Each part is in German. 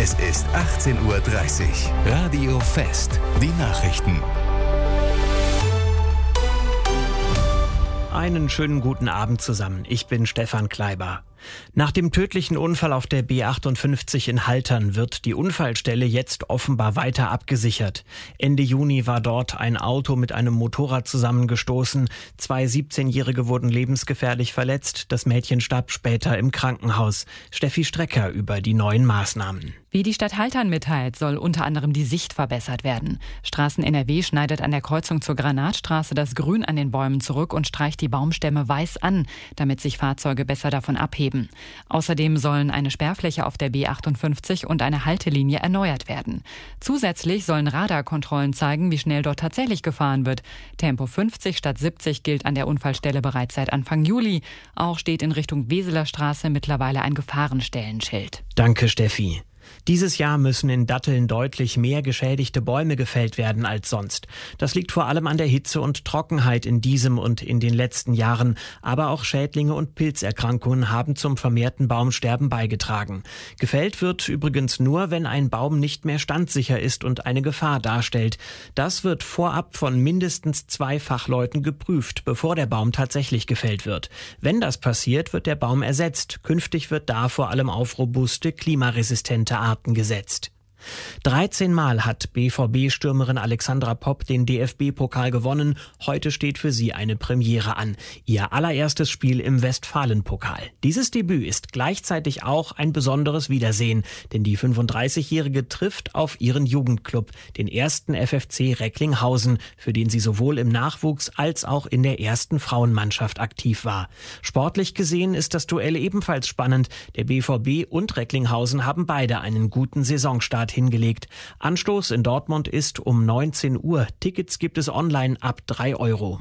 Es ist 18:30 Uhr. Radio Fest. Die Nachrichten. Einen schönen guten Abend zusammen. Ich bin Stefan Kleiber. Nach dem tödlichen Unfall auf der B58 in Haltern wird die Unfallstelle jetzt offenbar weiter abgesichert. Ende Juni war dort ein Auto mit einem Motorrad zusammengestoßen. 2 17-Jährige wurden lebensgefährlich verletzt. Das Mädchen starb später im Krankenhaus. Steffi Strecker über die neuen Maßnahmen. Wie die Stadt Haltern mitteilt, soll unter anderem die Sicht verbessert werden. Straßen NRW schneidet an der Kreuzung zur Granatstraße das Grün an den Bäumen zurück und streicht die Baumstämme weiß an, damit sich Fahrzeuge besser davon abheben. Außerdem sollen eine Sperrfläche auf der B58 und eine Haltelinie erneuert werden. Zusätzlich sollen Radarkontrollen zeigen, wie schnell dort tatsächlich gefahren wird. Tempo 50 statt 70 gilt an der Unfallstelle bereits seit Anfang Juli. Auch steht in Richtung Weseler Straße mittlerweile ein Gefahrenstellenschild. Danke, Steffi. Dieses Jahr müssen in Datteln deutlich mehr geschädigte Bäume gefällt werden als sonst. Das liegt vor allem an der Hitze und Trockenheit in diesem und in den letzten Jahren. Aber auch Schädlinge und Pilzerkrankungen haben zum vermehrten Baumsterben beigetragen. Gefällt wird übrigens nur, wenn ein Baum nicht mehr standsicher ist und eine Gefahr darstellt. Das wird vorab von mindestens 2 Fachleuten geprüft, bevor der Baum tatsächlich gefällt wird. Wenn das passiert, wird der Baum ersetzt. Künftig wird da vor allem auf robuste, klimaresistente Arten gesetzt. 13 Mal hat BVB-Stürmerin Alexandra Popp den DFB-Pokal gewonnen. Heute steht für sie eine Premiere an. Ihr allererstes Spiel im Westfalen-Pokal. Dieses Debüt ist gleichzeitig auch ein besonderes Wiedersehen, denn die 35-Jährige trifft auf ihren Jugendclub, den 1. FFC Recklinghausen, für den sie sowohl im Nachwuchs als auch in der ersten Frauenmannschaft aktiv war. Sportlich gesehen ist das Duell ebenfalls spannend. Der BVB und Recklinghausen haben beide einen guten Saisonstart hingelegt. Anstoß in Dortmund ist um 19 Uhr. Tickets gibt es online ab 3 €.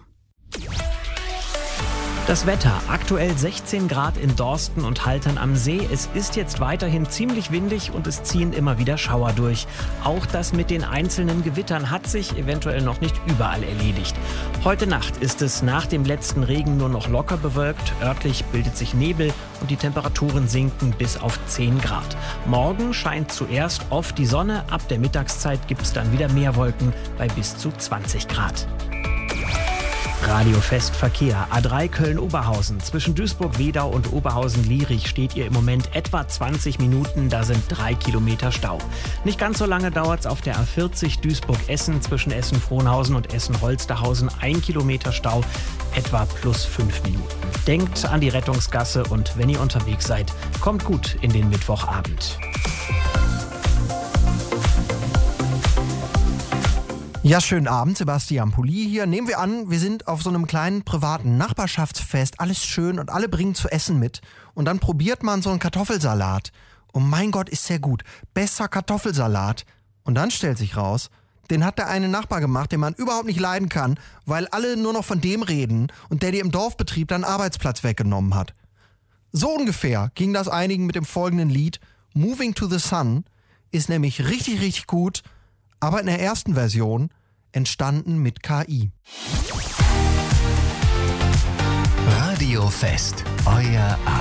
Das Wetter. Aktuell 16 Grad in Dorsten und Haltern am See. Es ist jetzt weiterhin ziemlich windig und es ziehen immer wieder Schauer durch. Auch das mit den einzelnen Gewittern hat sich eventuell noch nicht überall erledigt. Heute Nacht ist es nach dem letzten Regen nur noch locker bewölkt. Örtlich bildet sich Nebel und die Temperaturen sinken bis auf 10 Grad. Morgen scheint zuerst oft die Sonne. Ab der Mittagszeit gibt es dann wieder mehr Wolken bei bis zu 20 Grad. Radio Fest Verkehr. A3 Köln-Oberhausen. Zwischen Duisburg-Wedau und Oberhausen-Lierich steht ihr im Moment etwa 20 Minuten. Da sind 3 Kilometer Stau. Nicht ganz so lange dauert es auf der A40 Duisburg-Essen zwischen Essen-Frohnhausen und Essen-Holsterhausen. 1 Kilometer Stau, etwa plus 5 Minuten. Denkt an die Rettungsgasse und wenn ihr unterwegs seid, kommt gut in den Mittwochabend. Ja, schönen Abend, Sebastian Pulli hier. Nehmen wir an, wir sind auf so einem kleinen privaten Nachbarschaftsfest, alles schön und alle bringen zu essen mit. Und dann probiert man so einen Kartoffelsalat. Oh mein Gott, ist der gut. Besser Kartoffelsalat. Und dann stellt sich raus, den hat der eine Nachbar gemacht, den man überhaupt nicht leiden kann, weil alle nur noch von dem reden und der dir im Dorfbetrieb deinen Arbeitsplatz weggenommen hat. So ungefähr ging das einigen mit dem folgenden Lied. Moving to the Sun ist nämlich richtig, richtig gut, aber in der ersten Version entstanden mit KI. Radio Fest. Euer